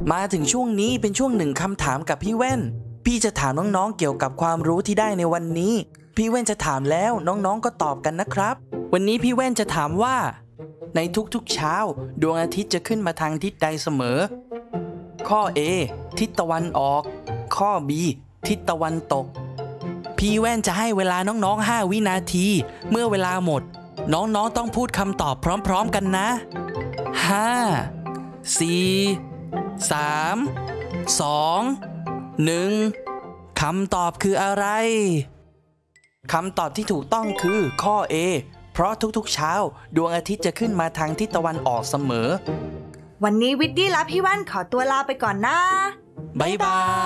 มาถึงช่วงนี้เป็นช่วงหนึ่งคำถามกับพี่แว่นพี่จะถามน้องๆเกี่ยวกับความรู้ที่ได้ในวันนี้พี่แว่นจะถามแล้วน้องๆก็ตอบกันนะครับวันนี้พี่แว่นจะถามว่าในทุกๆเช้าดวงอาทิตย์จะขึ้นมาทางทิศใดเสมอข้อ A ทิศตะวันออกข้อ B ทิศตะวันตกพี่แว่นจะให้เวลาน้องๆ5 วินาทีเมื่อเวลาหมดน้องๆต้องพูดคำตอบพร้อมๆกันนะ5 4 3 2 1คำตอบคืออะไรคำตอบที่ถูกต้องคือข้อ A เพราะทุกๆเช้าดวงอาทิตย์จะขึ้นมาทางทิศตะวันออกเสมอวันนี้วิดดี้และพี่แว่นขอตัวลาไปก่อนนะบ๊ายบาย